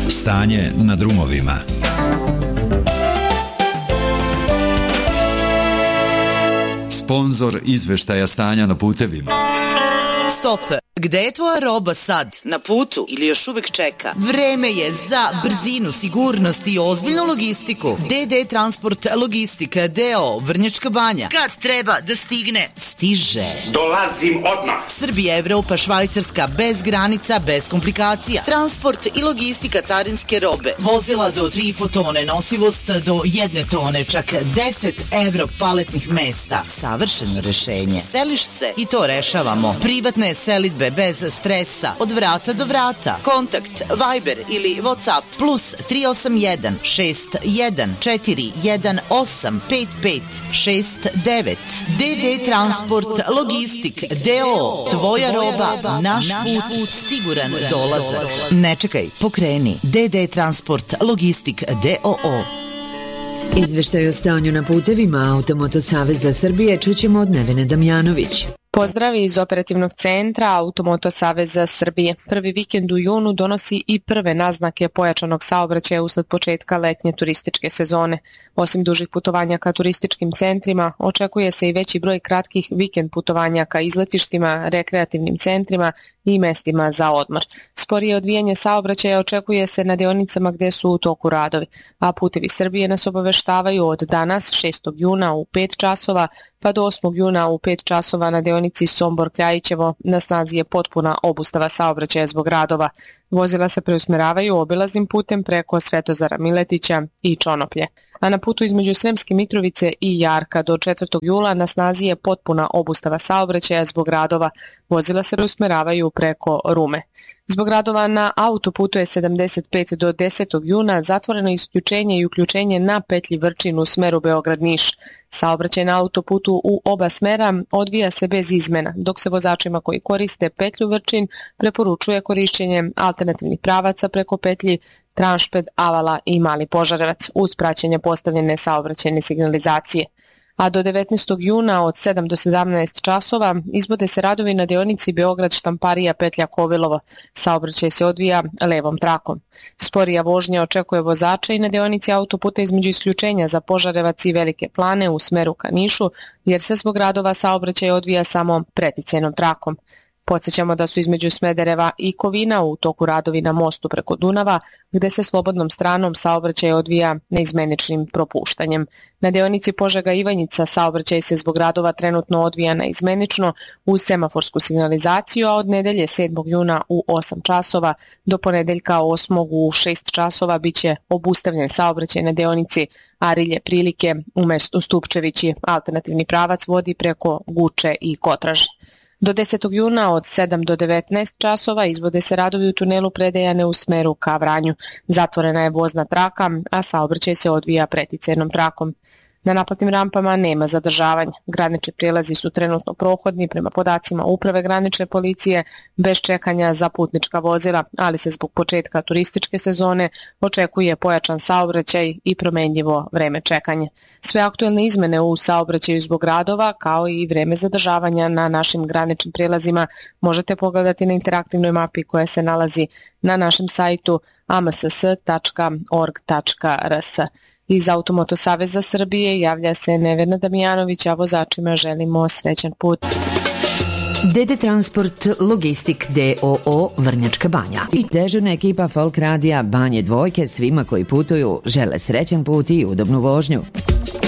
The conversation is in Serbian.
Stanje na drumovima. Sponzor izveštaja stanja na putevima. Stop! Gde je tvoja roba sad? Na putu ili još uvek čeka? Vreme je za brzinu, sigurnost i ozbiljnu logistiku. DD Transport Logistika D.O. Vrnjačka Banja. Kad treba da stigne, stiže. Dolazim odmah. Srbija, Evropa, Švajcarska, bez granica, bez komplikacija. Transport i logistika carinske robe. Vozila do 3,5 tone, nosivost do 1 tone, čak 10 evro paletnih mesta. Savršeno rešenje. Seliš se i to rešavamo. Privatne selidbe bez stresa, od vrata do vrata. Kontakt Viber ili WhatsApp plus 381 61 418 5569. DD Transport Logistik D.O. Tvoja roba, naš put, siguran dolazak. Ne čekaj, pokreni. DD Transport Logistik D.O. Izveštaj o stanju na putevima Automoto Saveza Srbije čućemo od Nevene Damjanović. Pozdravi iz operativnog centra Automoto Saveza Srbije. Prvi vikend u junu donosi i prve naznake pojačanog saobraćaja usled početka letnje turističke sezone. Osim dužih putovanja ka turističkim centrima, očekuje se i veći broj kratkih vikend putovanja ka izletištima, rekreativnim centrima i mestima za odmor. Sporije odvijanje saobraćaja očekuje se na deonicama gde su u toku radovi, a Putevi Srbije nas obaveštavaju od danas 6. juna u 5 časova pa do 8. juna u 5 časova na deonici Sombor-Kljajićevo na snazi je potpuna obustava saobraćaja zbog radova. Vozila se preusmeravaju obilaznim putem preko Svetozara Miletića i Čonoplje. A na putu između Sremske Mitrovice i Jarka do 4. jula na snazi je potpuna obustava saobraćaja zbog radova. Vozila se preusmeravaju preko Rume. Zbog radova na autoputu je 75 do 10. juna zatvoreno isključenje i uključenje na petlji Vrčin u smeru Beograd-Niš. Saobraćaj na autoputu u oba smera odvija se bez izmena, dok se vozačima koji koriste petlju Vrčin preporučuje korišćenje alternativnih pravaca preko petlji Tranšped, Avala i Mali Požarevac uz praćenje postavljene saobraćajne signalizacije. A do 19. juna od 7 do 17 časova izvode se radovi na deonici Beograd-Štamparija petlja Kovilovo. Saobraćaj se odvija levom trakom. Sporija vožnja očekuje vozača i na deonici autoputa između isključenja za Požarevac i Velike Plane u smeru ka Nišu, jer se zbog radova saobraćaj odvija samo preticajnom trakom. Podsjećamo da su između Smedereva i Kovina u toku radovi na mostu preko Dunava, gde se slobodnom stranom saobraćaj odvija neizmeničnim propuštanjem. Na deonici Požega-Ivanjica saobraćaj se zbog radova trenutno odvija neizmenično uz semaforsku signalizaciju, a od nedelje 7. juna u 8 časova do ponedeljka 8. u 6 časova biće obustavljen saobraćaj na deonici Arilje Prilike u mestu Stupčevići. Alternativni pravac vodi preko Guče i Kotraže. Do 10. juna od 7 do 19 časova izvode se radovi u tunelu Predejane u smeru ka Vranju. Zatvorena je vozna traka, a saobraćaj se odvija preticajnom trakom. Na naplatnim rampama nema zadržavanja. Granični prijelazi su trenutno prohodni prema podacima Uprave granične policije bez čekanja za putnička vozila, ali se zbog početka turističke sezone očekuje pojačan saobraćaj i promenljivo vreme čekanja. Sve aktuelne izmene u saobraćaju zbog radova, kao i vreme zadržavanja na našim graničnim prijelazima možete pogledati na interaktivnoj mapi koja se nalazi na našem sajtu amss.org.rs. Iz Automoto Saveza Srbije javlja se Nevena Damjanović, a vozačima želimo srećan put. DD Transport Logistik D.O.O. Vrnjačka Banja i dežurna ekipa Folk Radija Banje Dvojke svima koji putuju žele srećan put i udobnu vožnju.